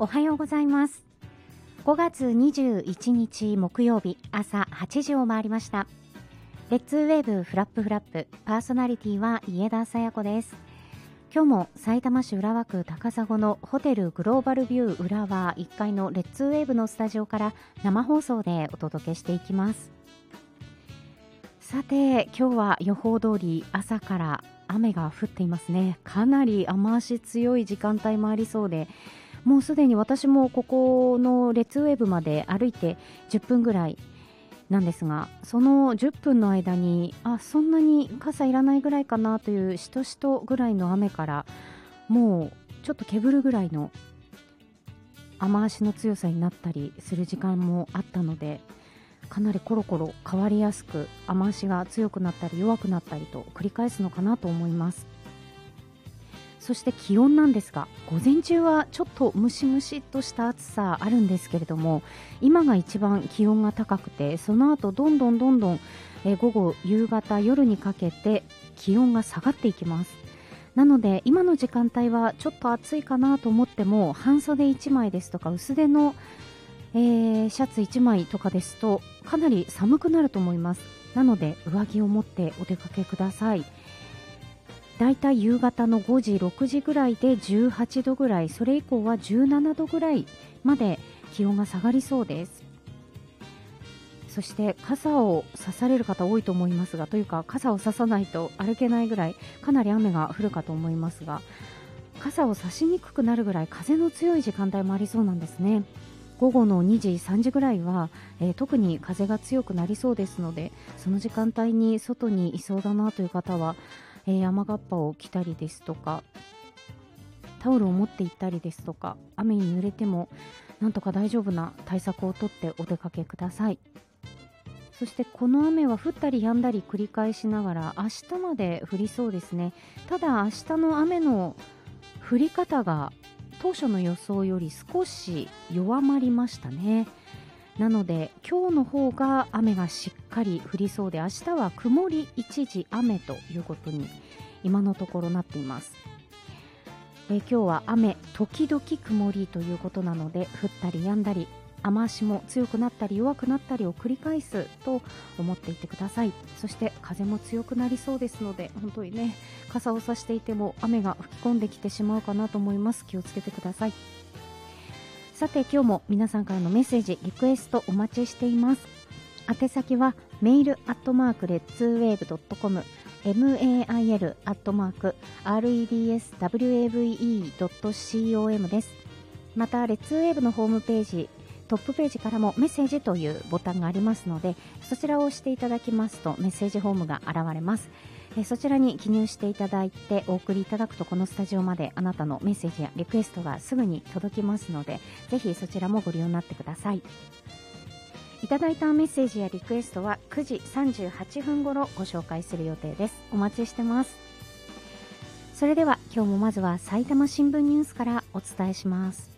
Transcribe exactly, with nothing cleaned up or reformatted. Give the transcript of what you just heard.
おはようございます。ごがつにじゅういちにち木曜日、朝はちじを回りました。レッツウェーブフラップフラップ、パーソナリティは家田さや子です。今日もさいたま市浦和区高砂のホテルグローバルビュー浦和いっかいのレッツウェーブのスタジオから生放送でお届けしていきます。さて、今日は予報通り朝から雨が降っていますね。かなり雨足強い時間帯もありそうで、もうすでに私もここのレッツウェーブまで歩いてじゅっぷんぐらいなんですが、そのじゅっぷんの間にあそんなに傘いらないぐらいかなというしとしとぐらいの雨から、もうちょっとけぶるぐらいの雨足の強さになったりする時間もあったので、かなりコロコロ変わりやすく、雨足が強くなったり弱くなったりと繰り返すのかなと思います。そして気温なんですが、午前中はちょっとムシムシっとした暑さあるんですけれども、今が一番気温が高くて、その後どんどんどんどんえ午後夕方夜にかけて気温が下がっていきます。なので今の時間帯はちょっと暑いかなと思っても、半袖いちまいですとか薄手の、えー、シャツいちまいとかですとかなり寒くなると思います。なので上着を持ってお出かけください。だいたい夕方のごじろくじぐらいでじゅうはちどぐらい、それ以降はじゅうななどぐらいまで気温が下がりそうです。そして傘を差される方多いと思いますが、というか傘を差さないと歩けないぐらいかなり雨が降るかと思いますが、傘を差しにくくなるぐらい風の強い時間帯もありそうなんですね。午後のにじさんじぐらいは、えー、特に風が強くなりそうですので、その時間帯に外にいそうだなという方は、えー、雨がっぱを着たりですとか、タオルを持って行ったりですとか、雨に濡れてもなんとか大丈夫な対策をとってお出かけください。そしてこの雨は降ったり止んだり繰り返しながら明日まで降りそうですね。ただ明日の雨の降り方が当初の予想より少し弱まりましたね。なので今日の方が雨がしっかり降りそうで、明日は曇り一時雨ということに今のところなっています。え今日は雨時々曇りということなので、降ったり止んだり雨足も強くなったり弱くなったりを繰り返すと思っていてください。そして風も強くなりそうですので、本当にね、傘を差していても雨が吹き込んできてしまうかなと思います。気をつけてください。さて、今日も皆さんからのメッセージリクエストお待ちしています。宛先はメールアットマークレッツウェーブドットコム、 メールアットマーク レッツウェーブドットコム です。またレッツウェーブのホームページトップページからもメッセージというボタンがありますので、そちらを押していただきますとメッセージフォームが現れます。えそちらに記入していただいてお送りいただくと、このスタジオまであなたのメッセージやリクエストがすぐに届きますので、ぜひそちらもご利用になってください。いただいたメッセージやリクエストはくじさんじゅうはっぷん頃ご紹介する予定です。お待ちしてます。それでは今日もまずは埼玉新聞ニュースからお伝えします。